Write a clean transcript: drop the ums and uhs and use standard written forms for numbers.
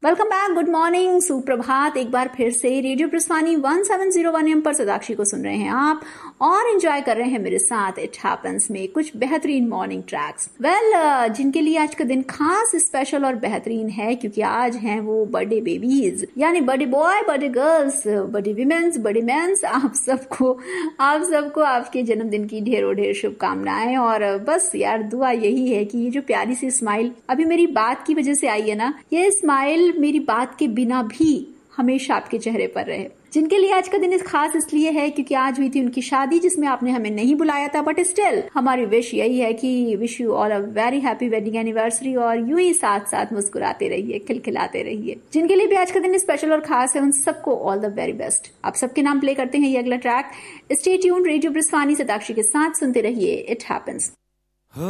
Welcome back, good morning, सुप्रभात। एक बार फिर से रेडियो प्रस्थानी 1701 एम पर सदाक्षी को सुन रहे हैं आप और एंजॉय कर रहे हैं मेरे साथ इट हैपेंस में कुछ बेहतरीन मॉर्निंग ट्रैक्स। जिनके लिए आज का दिन खास स्पेशल और बेहतरीन है क्योंकि आज हैं वो बर्थडे बेबीज, यानी birthday boy, birthday girls, birthday women's, birthday mains. आप सबको आपके जन्मदिन की ढेरों ढेर शुभकामनाएं। और बस यार दुआ यही है कि ये जो प्यारी सी स्माइल अभी मेरी बात की वजह से आई है ना, ये स्माइल मेरी बात के बिना भी हमेशा आपके चेहरे पर रहे। जिनके लिए आज का दिन खास इसलिए है क्योंकि आज हुई थी उनकी शादी जिसमें आपने हमें नहीं बुलाया था, बट स्टिल हमारी विश यही है कि wish you all a very happy wedding anniversary और यूं ही साथ साथ मुस्कुराते रहिए, खिलखिलाते रहिए। जिनके लिए भी आज का दिन स्पेशल और खास है उन सबको ऑल द वेरी बेस्ट। आप सबके नाम प्ले करते हैं ये अगला ट्रैक। स्टे ट्यून्ड, रेडियो प्रस्थानी सदाक्षी के साथ सुनते रहिए इट हैपेंस।